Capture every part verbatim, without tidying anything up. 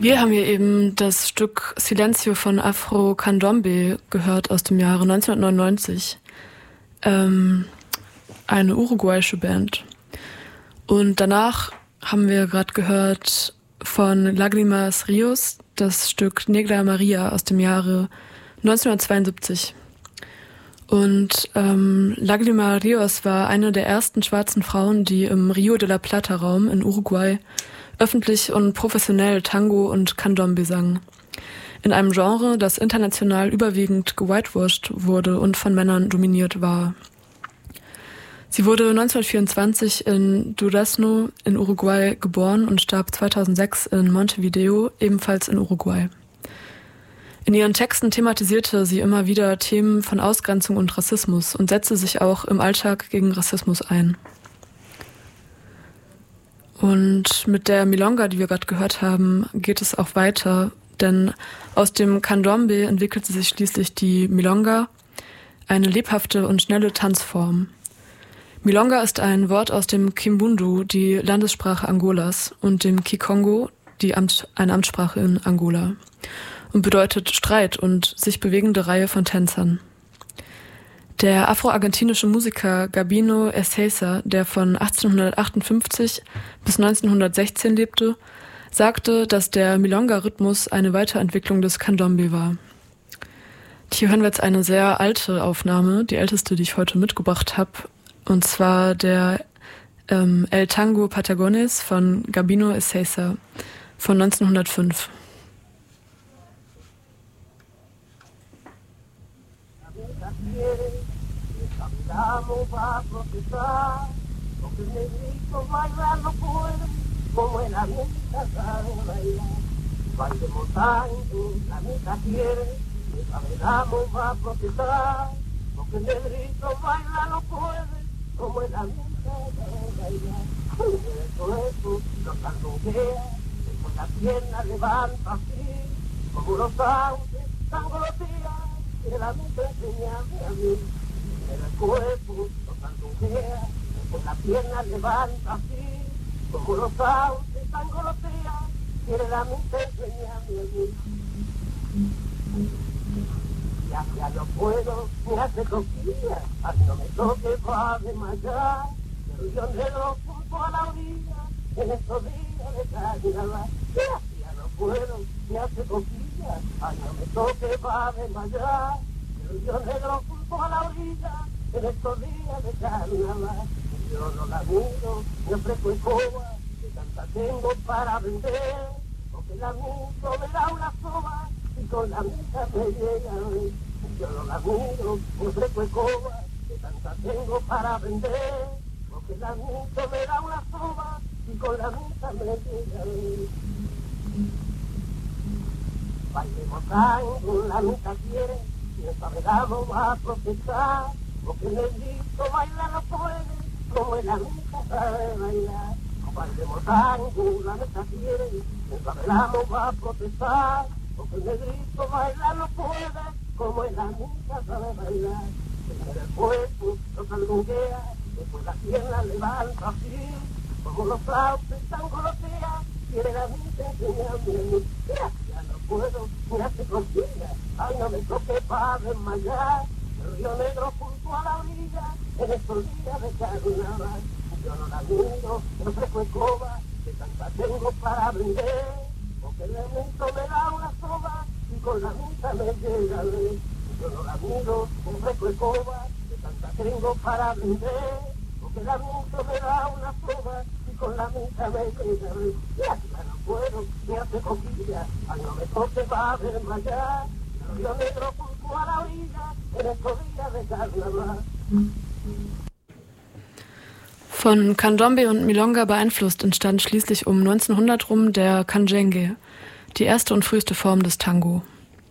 Wir haben hier eben das Stück Silencio von Afro Candombe gehört aus dem Jahre neunzehnhundertneunundneunzig. Ähm, eine uruguayische Band. Und danach haben wir gerade gehört von Lágrimas Ríos das Stück Negra Maria aus dem Jahre neunzehnhundertzweiundsiebzig. Und ähm, Lágrima Ríos war eine der ersten schwarzen Frauen, die im Rio de la Plata-Raum in Uruguay öffentlich und professionell Tango und Candombe sang. In einem Genre, das international überwiegend gewhitewashed wurde und von Männern dominiert war. Sie wurde neunzehnhundertvierundzwanzig in Durazno in Uruguay geboren und starb zweitausendsechs in Montevideo, ebenfalls in Uruguay. In ihren Texten thematisierte sie immer wieder Themen von Ausgrenzung und Rassismus und setzte sich auch im Alltag gegen Rassismus ein. Und mit der Milonga, die wir gerade gehört haben, geht es auch weiter, denn aus dem Candombe entwickelte sich schließlich die Milonga, eine lebhafte und schnelle Tanzform. Milonga ist ein Wort aus dem Kimbundu, die Landessprache Angolas, und dem Kikongo, die Amt, eine Amtssprache in Angola, und bedeutet Streit und sich bewegende Reihe von Tänzern. Der afro-argentinische Musiker Gabino Ezeiza, der von achtzehnhundertachtundfünfzig bis neunzehnhundertsechzehn lebte, sagte, dass der Milonga-Rhythmus eine Weiterentwicklung des Candombe war. Hier hören wir jetzt eine sehr alte Aufnahme, die älteste, die ich heute mitgebracht habe, und zwar der ähm, El Tango Patagones von Gabino Ezeiza von neunzehnhundertfünf. Caminamos a protestar, porque el negrito bailar no puede, como el amiga sabe bailar. Bailemos tanto, la amiga quiere, que caminamos a protestar, porque el negrito bailar no puede, como el amiga sabe bailar. Eso, eso, lo sandunguea, con la pierna levanta así, como los sauces, sangolotea, que la amiga enseñame a mí. El cuerpo lo sandunguea, con la pierna levanta así, como los sauces sangolotea, quiere la mente enseñarme a mí. Ya, ya no puedo, me hace cosquillas, ay no me toque va a desmayar, pero yo negro junto a la orilla, en estos días de carnaval. Ya, ya no puedo, me hace cosquillas, ay no me toque va a desmayar, pero yo negro junto a la orilla, en estos días de carnaval. Yo no la miro, me ofrezco escoba, que tanta tengo para vender, porque la miro me da una soba, y con la misa me llega a ver. Yo no la miro, me ofrezco escoba, que tanta tengo para vender, porque la miro me da una soba, y con la misa me llega a ver. Bailemos tango, la misa quiere, y el paredado va a protestar, porque el negrito baila no puede, como el amiga sabe bailar. Bailemos tango, la mesa quiere, el paredado va a protestar, porque el negrito baila no puede, como el amiga sabe bailar. En el cuerpo lo sandunguea, después la pierna levanta así, como los flautas sangolotea, quiere la mente enseñarme a mí. Ya, ya no puedo, me hace cosquillas, ay no me toque para desmayar. El río negro junto a la orilla, en estos días de carnaval. Yo no la miro, me ofrezco escoba, que tanta tengo para vender, porque el elemento me da una soba, y con la misa me llega a ver. Yo no la miro, me ofrezco escoba, que tanta tengo para vender, porque el elemento me da una soba, y con la misa me llega a ver. Ya, ya no puedo, me hace cosquillas, ay no me toque va a desmayar. El río negro junto a la orilla, en estos días de carnaval. Von Candombe und Milonga beeinflusst entstand schließlich um neunzehnhundert rum der Canjengue, die erste und früheste Form des Tango.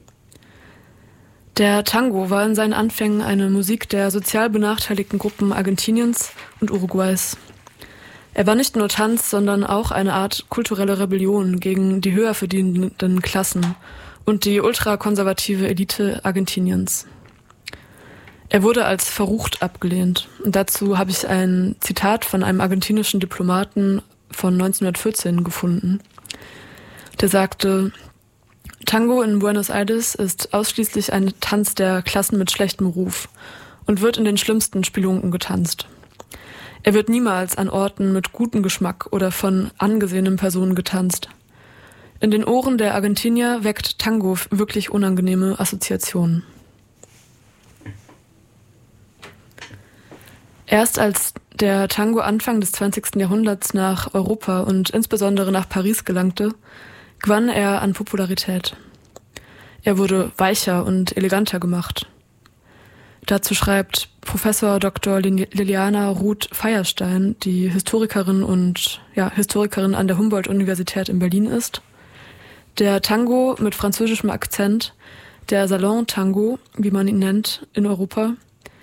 Der Tango war in seinen Anfängen eine Musik der sozial benachteiligten Gruppen Argentiniens und Uruguays. Er war nicht nur Tanz, sondern auch eine Art kulturelle Rebellion gegen die höher verdienenden Klassen und die ultrakonservative Elite Argentiniens. Er wurde als verrucht abgelehnt. Und dazu habe ich ein Zitat von einem argentinischen Diplomaten von neunzehnhundertvierzehn gefunden. Der sagte, Tango in Buenos Aires ist ausschließlich ein Tanz der Klassen mit schlechtem Ruf und wird in den schlimmsten Spelunken getanzt. Er wird niemals an Orten mit gutem Geschmack oder von angesehenen Personen getanzt. In den Ohren der Argentinier weckt Tango wirklich unangenehme Assoziationen. Erst als der Tango Anfang des zwanzigsten Jahrhunderts nach Europa und insbesondere nach Paris gelangte, gewann er an Popularität. Er wurde weicher und eleganter gemacht. Dazu schreibt Professor Doktor Liliana Ruth-Feierstein, die Historikerin und ja, Historikerin an der Humboldt-Universität in Berlin ist: Der Tango mit französischem Akzent, der Salon-Tango, wie man ihn nennt, in Europa,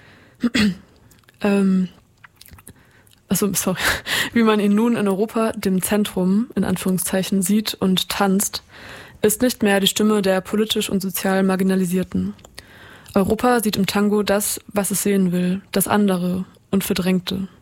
ähm, also sorry, wie man ihn nun in Europa, dem Zentrum, in Anführungszeichen, sieht und tanzt, ist nicht mehr die Stimme der politisch und sozial Marginalisierten. Europa sieht im Tango das, was es sehen will, das andere und Verdrängte.